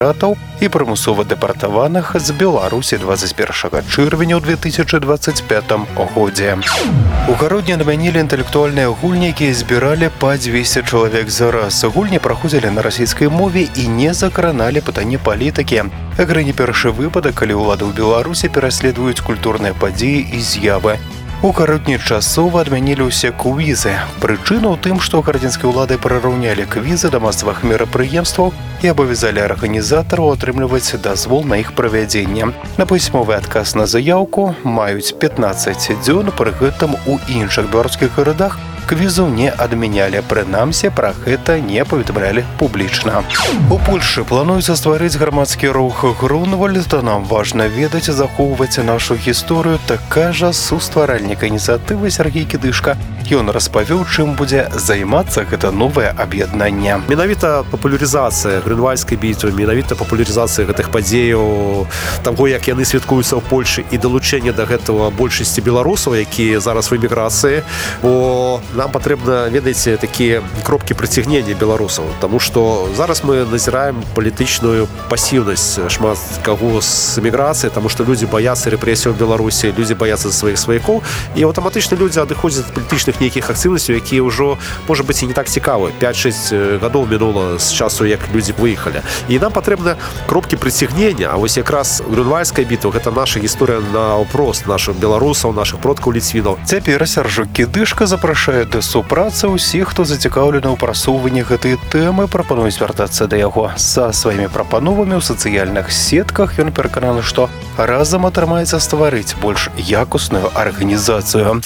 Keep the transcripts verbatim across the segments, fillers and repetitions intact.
эмігрантаў і прымусова дэпартаваных з Беларусі двадцать першага чэрвеня ў две тысячы двадцать пятым годзе. У гародні адмянілі інтэлектуальныя гульні, якія збіралі па дзвесце чалавек за раз. Гульні праходзілі на расійскай мове і не закраналі пытанні палітыкі. Гэта не першы выпадак, калі ўлады ў Беларусі пераследуюць культурныя падзеі і з'явы. У гародні часова адмянілі ўсе квізы. Прычына ў тым, што гарадзінскія ўлады прыраўнялі квізы да масавых мерапрыемстваў і абавязалі арганізатараў атрымліваць дазвол на іх правядзенне. На пісьмовы адказ на заяўку маюць пятнаццаць дзён, пры гэтым у іншых беларускіх гарадах квізу не адмянялі, прынамсі пра гэта не паведамлялі публічна. У Польшы плануецца стварыць грамадскі рух Грунвальд. Нам важна ведаць і захоўваць нашу гісторыю, так кажа сустваральнік ініцыятывы Сергей Кідышка. Ён распавёў, чым будзе займацца гэта новае аб'яднанне. Менавіта папулярызацыя грынвальдскай бітвы, менавіта папулярызацыя гэтых падзеяў, таго, як яны святкуюцца ў Польшы, і далучэнне да гэтага большасці беларусаў, якія зараз в эміграцыі, бо нам патрэбна, ведаеце, такія кропкі прыцягнення беларусаў, таму што зараз мы назіраем палітычную пасіўнасць шмат каго з эміграцыі, таму што людзі баяцца рэпрэсіяў ў Беларусі, людзі баяцца за сваіх сваякоў, і аўтаматычна людзі адыходзяць ад палітычных нейкіх актыўнасцяў, якія ўжо, можа быць, і не так цікавы. пяць-шэсць гадоў мінула з часу, як людзі выехалі. І нам патрэбна кропкі прыцягнення, а вось якраз Грунвальдская бітва — гэта наша гісторыя наўпрост нашых беларусаў, нашых продкаў ліцвінаў. Цяпер Сяржо Кідышка запрашае да супрацы ўсіх, хто зацікаўлены ў прасоўванні гэтай тэмы, прапануе звяртацца да яго са сваімі прапановамі ў сацыяльных сетках. Ён перакананы, што разам атрымаецца стварыць больш якусную арганізацыю.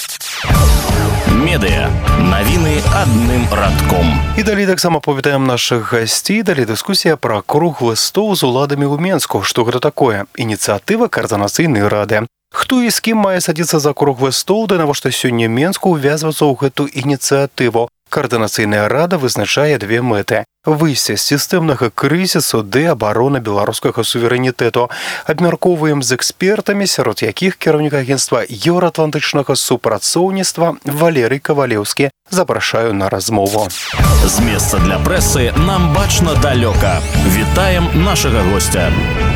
Медыа. Навіны адным радком. І далей таксама павітаем нашых гасцей. Далей дыскусія пра круглы стол з уладамі ў Менску. Што гэта такое? Ініцыятыва каардынацыйнай рады. Хто і з кім мае садзіцца за круглы стол, ды навошта сёння Менску ўвязвацца ў гэту ініцыятыву? Каардынацыйная рада вызначае две мэты: выйсце з сістэмнага крызісу ды абарона беларускага суверэнітэту. Абмяркоўваем з экспертамі, сярод якіх кіраўнік агенцтва еўраатлантычнага супрацоўніцтва Валерый Кавалеўскі. Запрашаю на размову. З месца для прэсы нам бачна далёка. Вітаем нашага госця.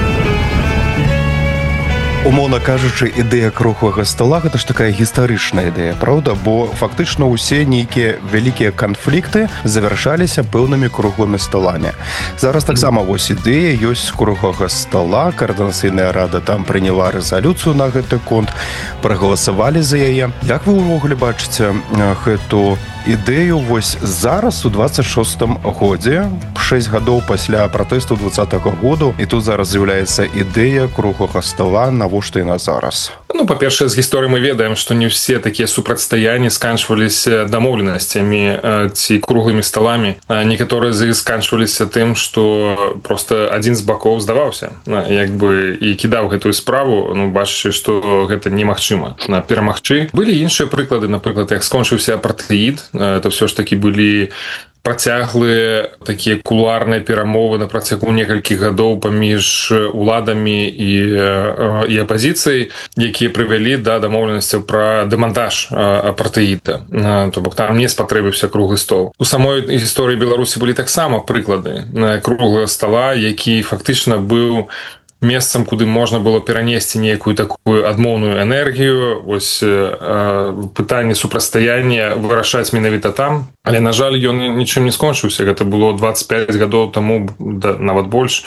Умоўна кажучы, ідэя круглага стола — гэта ж такая гістарычная ідэя, правда? Бо фактычна ўсе нейкія вялікія канфлікты завяршаліся пэўнымі круглымі столамі. Зараз таксама вось ідэя ёсць круглага стола. Каардынацыйная рада там прыняла рэзалюцыю на гэты конт, прагаласавалі за яе. Як вы ўвогуле бачыце гэту ідэю вось зараз у двадцать шостым годзе, шэсць гадоў пасля пратэсту двадцатага году, і тут зараз з'яўляецца ідэя круглага стола. Навошта яна зараз? Ну, па-першае, з гісторыі мы ведаем, што не ўсе такія супрацьстаянні сканчваліся дамоўленасцямі ці круглымі столамі. Некаторыя з іх сканчваліся тым, што проста адзін з бакоў здаваўся, як бы, і кідаў гэтую справу, ну, бачачы, што гэта немагчыма перамагчы. Былі іншыя прыклады, напрыклад, як скончыўся апартэід. Это все ж таки былі працяглыя такія кулуарныя перамовы на працягу некалькіх гадоў паміж уладамі і, і апазіцыяй, якія прывялі да дамоўленасцяў пра дэмантаж апартэіда. То бок там не спатрэбіўся круглы стол. У самой гісторыі Беларусі былі таксама прыклады круглага стола, які фактычна быў месцам, куды можна было перанесці нейкую такую адмоўную энергію, ось э, пытанне супрацьстаяння вырашаць менавіта там. Але, на жаль, ён нічым не скончыўся. Гэта было двадцать пять гадоў таму, да, нават больш.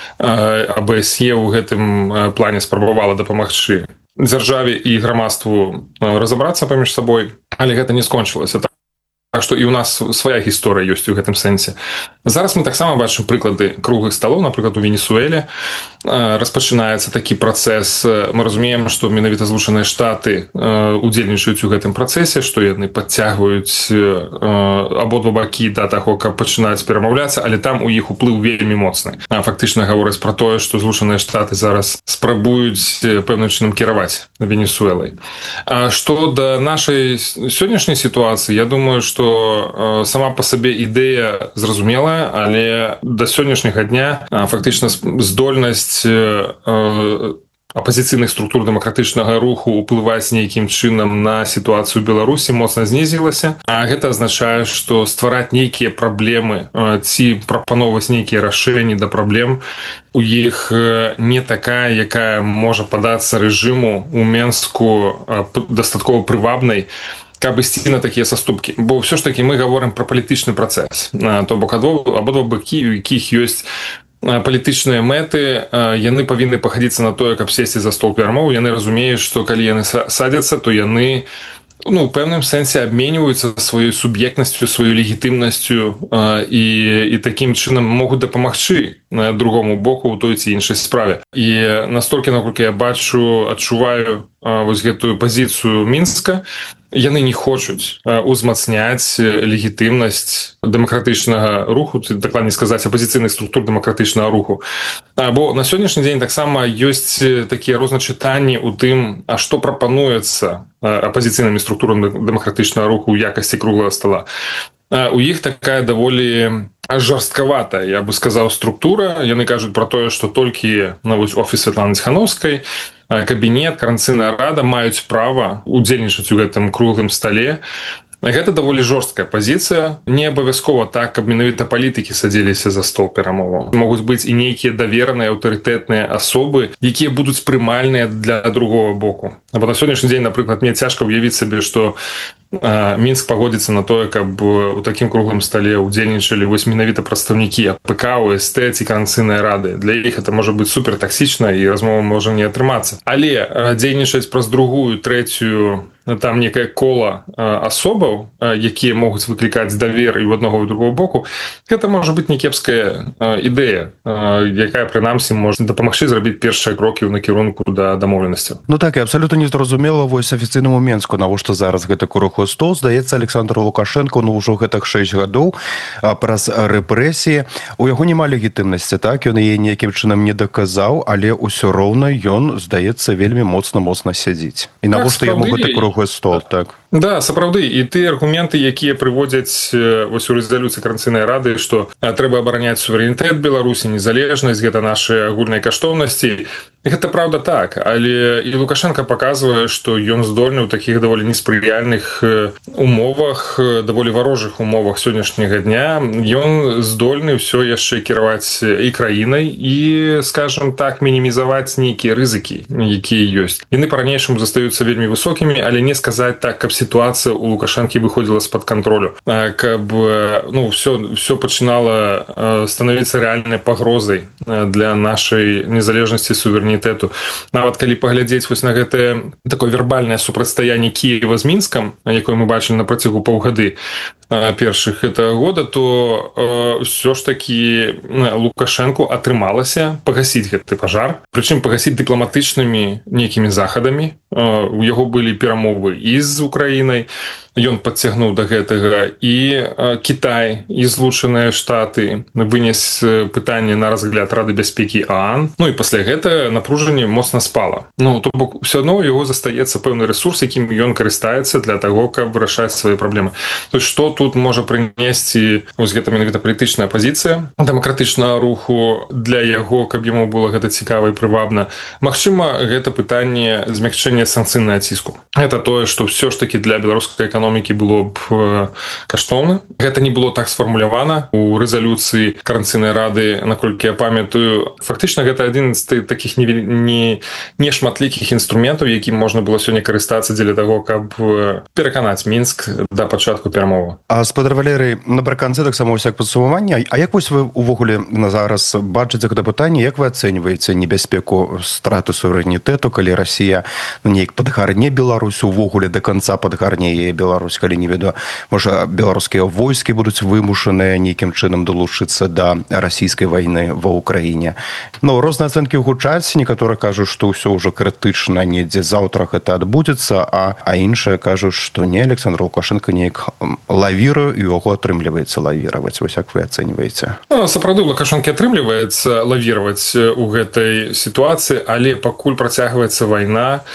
Э, АБСЕ ў гэтым плане спрабавала дапамагчы дзяржаве і грамадству разабрацца паміж сабой, але гэта не скончылася. Так што і ў нас свая гісторыя ёсць у гэтым сэнсе. Зараз мы таксама бачым прыклады круглых сталоў, напрыклад, у Венесуэле распачынаецца такі працэс. Мы разумеем, што менавіта Злучаныя Штаты удзельнічаюць у гэтым працэсе, што яны падцягваюць абодва бакі да таго, каб пачынаць перамаўляцца, але там у іх уплыў вельмі моцны. Фактычна гавораць пра тое, што Злучаныя Штаты зараз спрабуюць пэўным чынам кіраваць Венесуэлай. А што да нашай сённяшняй сітуацыі, я думаю, што сама па сабе ідэя зразумелая, але да сённяшняга дня фактычна здольнасць апозіцыйных структур дэмакратычнага руху ўплываць нейкім чынам на сітуацыю Беларусі моцна знізілася. А гэта азначае, што ствараць нейкія праблемы ці прапаноўваць нейкія рашэнні да праблем у іх не такая, якая можа падацца рэжыму ў Менску дастаткова прывабнай, каб ісці на такія саступкі. Бо ўсё ж такі мы гаворым пра палітычны працэс. То бок абодва бакі, у якіх ёсць палітычныя мэты, яны павінны пахадзіцца на тое, каб сесці за стол перамоў. Яны разумеюць, што калі яны садзяцца, то яны ну, у пэўным сэнсе абменьваюцца сваёй суб'ектнасцю, сваёй легітымнасцю і, і такім чынам могуць дапамагчы другому боку ў той ці іншай справе. І настолькі, наколькі я бачу, адчуваю вось гэтую пазіцыю Мінска, яны не хочуць узмацняць легітымнасць дэмакратычнага руху, ці дакладней сказаць, апозіцыйных структур дэмакратычнага руху. Бо на сённяшні дзень таксама ёсць такія розначытанні ў тым, а што прапануецца апозіцыйнымі структурамі дэмакратычнага руху ў якасці круглага стола. У іх такая даволі жорсткаватая, я бы сказаў, структура. Яны кажуць пра тое, што толькі ну, офіс Святланы Ціхановскай, кабінет, Коордынацыйная рада маюць права удзельнічаць у гэтым круглым стале. Гэта даволі жорсткая пазіцыя. Не абавязкова так, каб менавіта палітыкі садзіліся за стол перамоваў. Могуць быць і нейкія давераныя аўтарытэтныя асобы, якія будуць прымальныя для другого боку. Бо на сённяшні дзень, напрыклад, мне цяжка ўявіць сабе, што Мінск пагодзіцца на тое, каб у такім круглым стале удзельнічалі вось менавіта прадстаўнікі АПК, ОСТ ці Коордынацыйнай рады. Для іх это можа быць супертаксічна і размова можа не атрымацца. Але дзейнічаць праз другую, трэцюю, там некае кола асобаў, якія могуць выклікаць давер і ў аднаго і другого боку, гэта можа быць некепская ідэя, якая прынамсі можа дапамагчы зрабіць першыя крокі ў накірунку да дамоўленасцяў. Ну так, і абсалютна незразумела вось афіцыйнаму Менску, навошта зараз гэта круглы стол. Здаецца, Александр Лукашенко, ну ўжо гэтых шэсць гадоў праз рэпрэсіі. У яго няма легітымнасці, так? Ён яе нейкім чынам не даказаў, але ўсё роўна ён, здаецца, вельмі моцна-моцна сядзіць. І навошта яму гэты круглы стол, так? Да, сапраўды, і тыя аргументы, якія прыводзяць вось у рэзалюцыі Коордынацыйнай рады, што трэба абараняць суверэнітэт Беларусі, незалежнасць, гэта нашы агульныя каштоўнасці. Гэта праўда так, але і Лукашенко паказвае, што ён здольны ў такіх даволі неспрыяльных умовах, даволі варожых умовах сённяшняга дня, ён здольны ўсё яшчэ кіраваць і краінай і, скажам так, мінімізаваць нейкія рызыкі, якія ёсць. Яны па-ранейшаму застаюцца вельмі высокімі, але не сказаць так, каб ситуация у Лукашенко выходила из-под контроля, как бы, ну, все, все начинало становиться реальной погрозой для нашей незалежности, суверенитету. Нават калі паглядзець вось на гэтае такое вербальнае супрацьстаянне Киева з Мінскам, якое мы бачылі на працягу паўгады першых гэтага года, то э, все ж таки Лукашенко атрымалася пагасіць гэты пажар, прычым пагасіць дыпламатычнымі нейкімі захадамі. Э, у яго былі перамовы і з Украінай, ён падцягнуў да гэтага і э, Кітай, і Злучаныя Штаты вынес пытанне на разгляд Рады бяспекі ААН. Ну і пасля гэтага напружанне моцна спала. Ну, то бок все адно у яго застаецца пэўны рэсурс, якім ён карыстаецца для таго, каб вырашаць свае праблемы. То есть што тут можа прынесці вось гэта менавіта палітычная пазіцыя дэмакратычнага руху для яго, каб яму было гэта цікава і прывабна. Магчыма, гэта пытанне змякчэння санкцыйнага ціску. Гэта тое, што ўсё ж такі для беларускай эканомікі было б каштоўна. Гэта не было так сфармулявана у рэзалюцыі Коордынацыйнай рады, наколькі я памятаю. Фактычна гэта адзін з такіх не, не шматлікіх інструментаў, якім можна было сёння карыстацца дзеля таго, каб пераканаць Мінск да пачатку перамоваў. А спадар Валерый, напрыканцы таксама ўсяк падсумавання. А як вось вы увогуле на зараз бачыце гэта пытанне, як вы ацэньваеце небяспеку страты суверэнітэту, калі Расія ну, неяк падгарне Беларусь, увогуле да канца падгарне яе Беларусь, калі не ведаю, можа беларускія войскі будуць вымушаныя нейкім чынам далучыцца да расійскай вайны ва Ўкраіне. Ну, розныя ацэнкі гучаць, некаторыя кажуць, што ўсё ўжо крытычна, недзе заўтра гэта адбудзецца, а, а іншыя кажуць, што не, Александр Лукашенко неяк лавірую, і яго атрымліваецца лавіраваць. Вось як вы ацэньваеце? Ну, сапраўды, Лукашенко атрымліваецца лавіраваць у гэтай сітуацыі, але пакуль працягваецца вайна,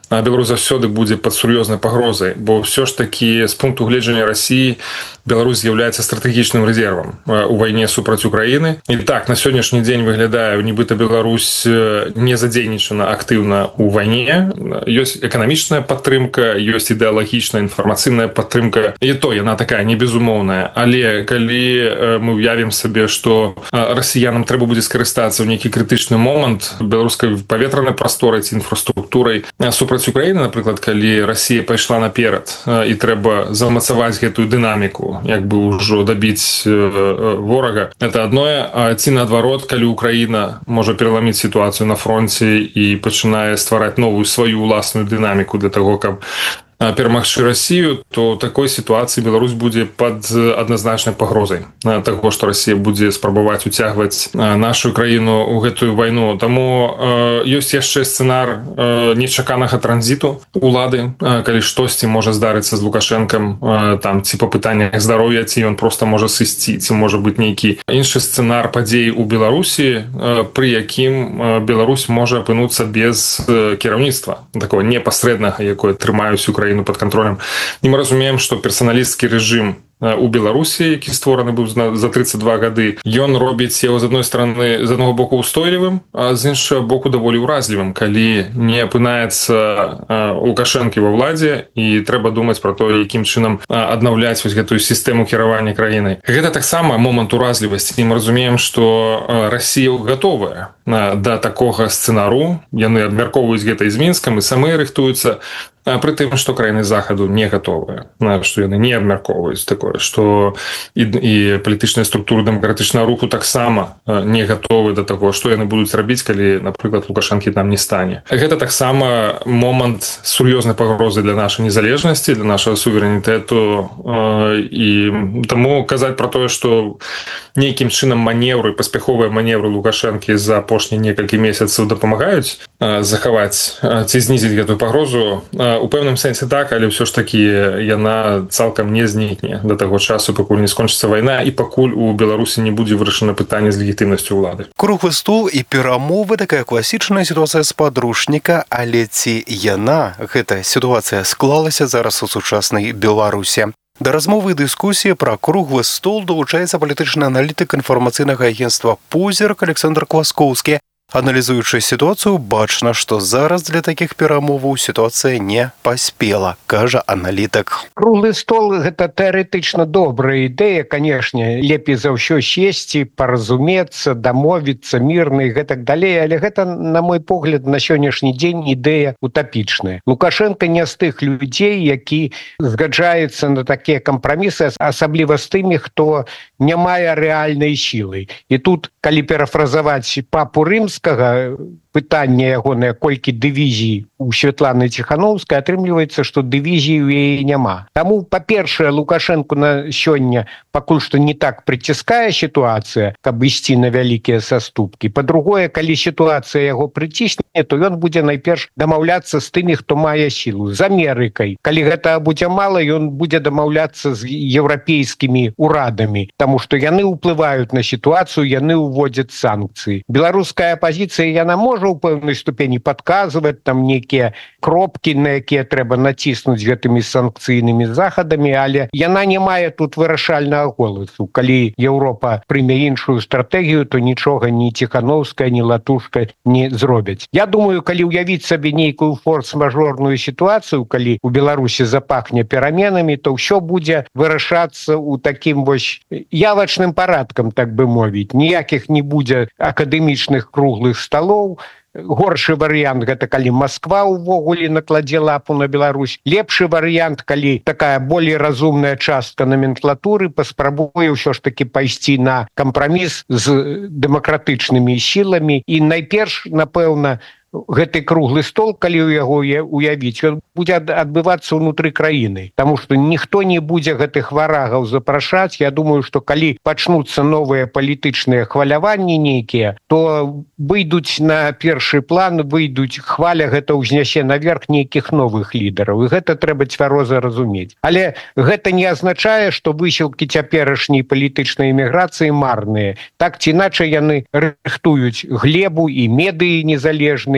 Беларусь заўсёды будзе пад сур'ёзнай пагрозай, бо ўсё ж такі з пункту гледжання Расіі Беларусь з'яўляецца стратэгічным рэзервам у вайне супраць Украіны. І так, на сённяшні дзень выглядае, нібыта Беларусь не задзейнічана актыўна ў вайне. Ёсць эканамічная падтрымка, ёсць ідэалагічная інфармацыйная падтрымка. І то яна такая не безумоўная. Але калі мы уявім сабе, што расіянам трэба будзе скарыстацца ў нейкі крытычны момант беларускай паветранай прасторай ці інфраструктурай супраць Украіны, напрыклад, калі Расія пайшла наперад і трэба замацаваць гэтую дынаміку, як бы ўжо дабіць ворага. Это адное, а ці наадварот, калі Украіна можа пераламіць сітуацыю на фронце і пачынае ствараць новую сваю ўласную дынаміку для таго, каб перамагчы Расію, то такой сітуацыі Беларусь будзе пад адназначнай пагрозай таго, што Расія будзе спрабаваць уцягваць нашу краіну ў гэтую вайну. Таму ёсць яшчэ сцэнар нечаканага транзіту улады, калі штосьці можа здарыцца з Лукашэнкам, там ці па пытаннях здароўя, ці ён проста можа сысці, ці можа быць нейкі іншы сцэнар падзей у Беларусі, пры якім Беларусь можа апынуцца без кіраўніцтва такого непасрэднага, якое трымаюць Украіну под контролем. І мы разумеем, што персаналісцкі рэжым у Беларусі, які створаны быў за тридцать два гады, ён робіць яго з адной стороны, з аднаго боку устойлівым, а з іншага боку даволі ўразлівым, калі не апынаецца Лукашэнкі ва ўладзе і трэба думаць пра то, якім чынам аднаўляць вось гэтую сістэму кіравання краінай. Гэта таксама момант уразлівасці. І мы разумеем, што Расія гатовая да такога сцэнару. Яны абмяркоўваюць гэта і з Мінскам, і самыя рыхтуюцца, пры тым, што краіны захаду не гатовыя, што яны не абмяркоўваюць такое, што і, і палітычныя структуры дэмакратычнага руху таксама не гатовы да таго, што яны будуць рабіць, калі, напрыклад, Лукашэнкі там не стане. Гэта таксама момант сур'ёзнай пагрозы для нашай незалежнасці, для нашага суверэнітэту, і таму казаць пра тое, што нейкім чынам маневры, паспяховыя маневры Лукашэнкі за апошнія некалькі месяцаў дапамагаюць захаваць ці знізіць гэтую пагрозу. У пэўным сэнсе так, але ўсё ж такі яна цалкам не знікне да таго часу, пакуль не скончыцца вайна і пакуль у Беларусі не будзе вырашана пытанне з легітымнасцю ўлады. Круглы стол і перамовы — такая класічная сітуацыя з падручніка, але ці яна, гэта сітуацыя, склалася зараз у сучаснай Беларусі? Да размовы і дыскусіі пра круглы стол далучаецца палітычны аналітык інфармацыйнага агенцтва «Позірк» Александр Кваскоўскі. Аналізуючы сітуацыю, бачна, што зараз для такіх перамоваў сітуацыя не паспела, кажа аналітык. Круглы стол – гэта тэарэтычна добрая ідэя, канешне, лепей за ўсё сесці, паразумецца, дамовіцца, мірна і гэтак далей, але гэта, на мой погляд, на сённяшні дзень ідэя утапічная. Лукашенко не з тых людзей, які згаджаюцца на такія кампрамісы, асабліва з тымі, хто не мае рэальнай сілы. І тут, калі парафразаваць папу Рымскага, пытанне ягонае, колькі дывізій у Святланы Ціхановскай, атрымліваецца, што дывізій у яе няма. Таму, па-першае, Лукашэнку на сёння пакуль што не так прыціскае сітуацыя, каб ісці на вялікія саступкі. Па-другое, калі сітуацыя яго прыцісне, то ён будзе найперш дамаўляцца з тымі, хто мае сілу, з Амерыкай. Калі гэта будзе мала, ён будзе дамаўляцца з еўрапейскімі урадамі, таму што яны ўплываюць на сітуацыю, яны ўводзяць санкцыі. Беларуская апазіцыя, яна можа ў пэўнай ступені падказваць там нейкія кропкі, на якія трэба націснуць гэтымі санкцыйнымі захадамі, але яна не мае тут вырашальнага голасу. Калі Еўропа прыме іншую стратэгію, то нічога ні Ціхановская, ні Латушка не зробяць. Я думаю, калі ўявіць сабе нейкую форс-мажорную сітуацыю, калі у Беларусі запахне пераменамі, то ўсё будзе вырашацца ў такім вось явачным парадкам, так бы мовіць. Ніякіх не будзе акадэмічных круглых сталоў. Горшы варыянт – гэта калі Масква ўвогуле накладзе лапу на Беларусь. Лепшы варыянт, калі такая болей разумная частка номенклатуры паспрабуе ўсё ж такі пайсці на кампраміс з дэмакратычнымі сіламі. І найперш, напэўна, гэты круглы стол, калі яго уявіць, ён будзе адбывацца ўнутры краіны. Таму што ніхто не будзе гэтых варагаў запрашаць. Я думаю, што калі пачнуцца новыя палітычныя хваляванні нейкія, то выйдуць на першы план, выйдуць хваля, гэта ўзнясе наверх нейкіх новых лідараў. І гэта трэба цвяроза разумець. Але гэта не азначае, што высілкі цяперашняй палітычнай эміграцыі марныя. Так ці іначай яны рыхтуюць глебу і медыі незалежныя,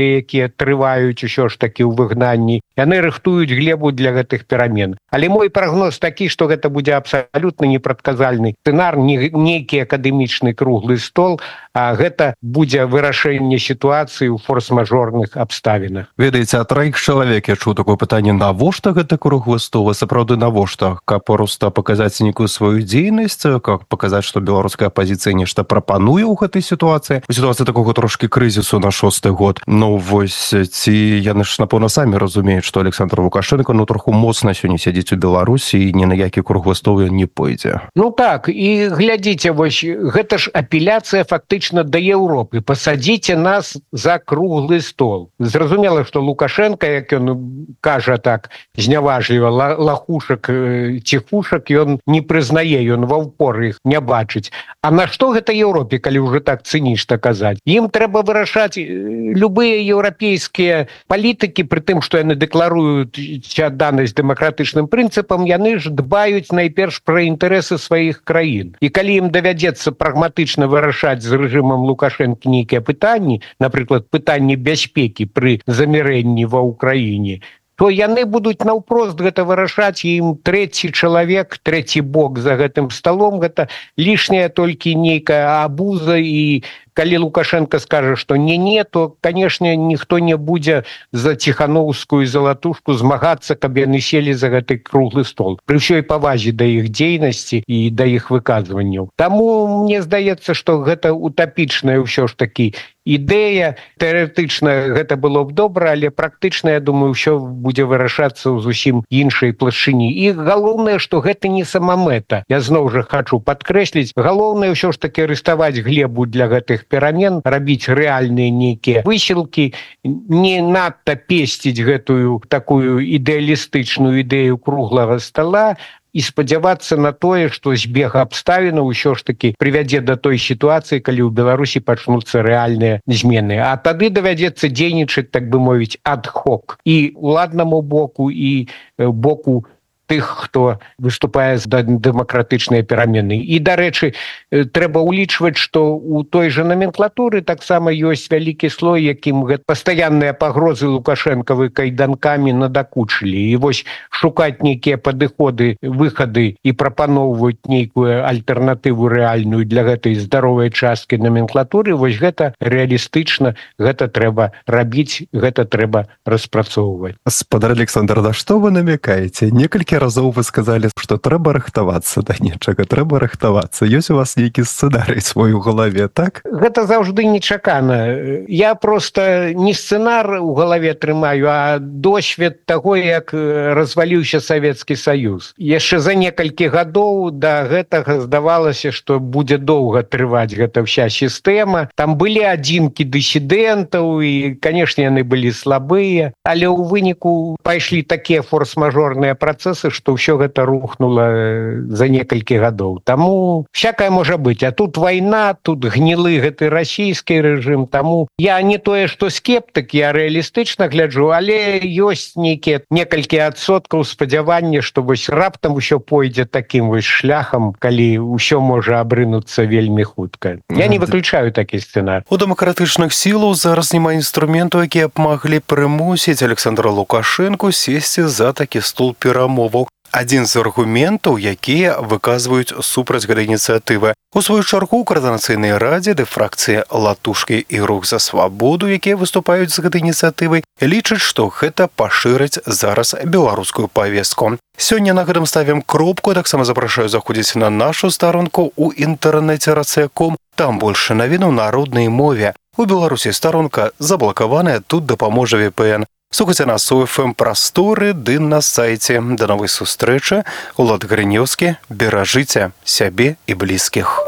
палітычныя, якія трываюць усё ж такі ў выгнанні, яны рыхтуюць глебу для гэтых перамен. Але мой прагноз такі, што гэта будзе абсалютна непрадказальны сцэнар, не нейкі акадэмічны круглы стол, а гэта будзе вырашэнне сітуацыі ў форс-мажорных абставінах. Ведаеце, а траіх чалавек я чуў такое пытанне, навошта гэта круглы стол, сапраўды навошта, каб проста паказаць нейкую сваю дзейнасць, каб паказаць, што беларуская апазіцыя нешта прапануе ў гэтай сітуацыі, у сітуацыі такога трошкі крызісу на шосты год. Ну вось, ці яны ж напэўна самі разумеюць, што Александр Лукашенко ну троху моцна сёння сядзіць у Беларусі і ні на які круглы стол ён не пойдзе. Ну так, і глядзіце, вось гэта ж апеляцыя фактычна да Еўропы. Пасадзіце нас за круглы стол. Зразумела, што Лукашенко, як ён кажа так зняважліва, лахушак ці фушак, ён не прызнае, ён ва ўпор іх не бачыць. А на што гэта Еўропе, калі ўжо так цынічна казаць? Ім трэба вырашаць любыя еўрапейскія палітыкі, пры тым, што яны дэкларуюць адданасць дэмакратычным прынцыпам, яны ж дбаюць найперш пра інтарэсы сваіх краін. І калі ім давядзецца прагматычна вырашаць з рэжымам Лукашэнкі нейкія пытанні, напрыклад, пытанні бяспекі пры замірэнні ва ўкраіне, то яны будуць наўпрост гэта вырашаць, і ім трэці чалавек, трэці бок за гэтым сталом, гэта лішняя толькі нейкая абуза, і калі Лукашенко скажа, што не-не, то, канешне, ніхто не будзе за ціхановскую залатушку змагацца, каб яны селі за гэты круглы стол. Пры ўсёй павазе да іх дзейнасці і да іх выказванняў. Таму мне здаецца, што гэта утапічная ўсё ж такі ідэя. Тэарэтычна гэта было б добра, але практычна, я думаю, ўсё будзе вырашацца ў зусім іншай плашчыні. І галоўнае, што гэта не самамэта. Я зноў жа хачу падкрэсліць, галоўнае ўсё ж такі рыставаць глебу для гэтых перамен, рабіць рэальныя нейкія высілкі, не надта песціць гэтую такую ідэалістычную ідэю круглага стола і спадзявацца на тое, што збег абставінаў усё ж такі прывядзе да той сітуацыі, калі ў Беларусі пачнуцца рэальныя змены. А тады давядзецца дзейнічаць, так бы мовіць, ад-хок і ўладнаму боку, і боку тых, хто выступае за дэмакратычныя перамены. І, дарэчы, трэба ўлічваць, што ў той жа номенклатуры таксама ёсць вялікі слой, якім пастаянныя пагрозы Лукашэнкавы кайданкамі надакучылі. І вось шукаць нейкія падыходы, выхады і прапаноўваць нейкую альтэрнатыву рэальную для гэтай здаровай часткі номенклатуры, вось гэта рэалістычна, гэта трэба рабіць, гэта трэба распрацоўваць. Спадар Александр, на што вы намякаеце? Некалькі разоў вы сказалі, што трэба рыхтавацца да нечага, трэба рыхтавацца. Ёсць у вас нейкі сцэнарый свой у галаве, так? Гэта заўжды нечакана. Я проста не сцэнар у галаве трымаю, а досвед таго, як разваліўся Савецкі Саюз. Яшчэ за некалькі гадоў да гэтага здавалася, што будзе доўга трываць гэта ўся сістэма. Там былі адзінкі дысідэнтаў і, канешне, яны былі слабыя, але ў выніку пайшлі такія форс-мажорныя працэсы, што ўсё гэта рухнула за некалькі гадоў. Таму всякае можа быць. А тут вайна, тут гнілы гэты расійскі рэжым. Таму я не тое, што скептык, я рэалістычна гляджу, але ёсць нейкія некалькі адсоткаў спадзявання, што вось раптам усё пойдзе такім вось шляхам, калі ўсё можа абрынуцца вельмі хутка. Я не выключаю такі сцэнар. У дэмакратычных сілаў зараз няма інструментаў, якія б маглі прымусіць Александра Лукашэнку сесці за такі стол перамоваў. Адзін з аргументаў, якія выказваюць супраць гэтай ініцыятывы. У сваю чаргу ў каардынацыйнай радзе ды фракцыі «Латушкі» і «Рух за свабоду», якія выступаюць з гэтай ініцыятывай, лічаць, што гэта пашырыць зараз беларускую павестку. Сёння на гэтым ставім кропку, таксама запрашаю заходзіць на нашу старонку ў інтэрнэце рацыяком. Там больше навін у народнай мове. У Беларусі старонка заблакаваная, тут дапаможа вэ пэ эн. Слухайце нас у эф эм прасторы ды на сайце. Да новай сустрэчы. Улад Грынёўскі. Беражыце сябе і блізкіх.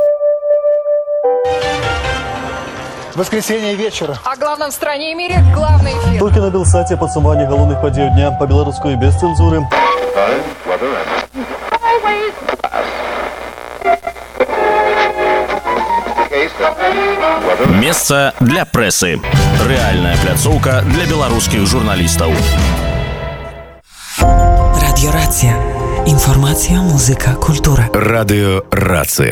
Воскресенье вечера. О главном в стране и мире главный эфир. Только на Белсате подсумование головных подей дня по-белорусски и без цензуры. Месца для прэсы. Рэальная пляцоўка для беларускіх журналістаў. Радіё Рацыя. Інфармацыя, музыка, культура. Радыё Рацыя.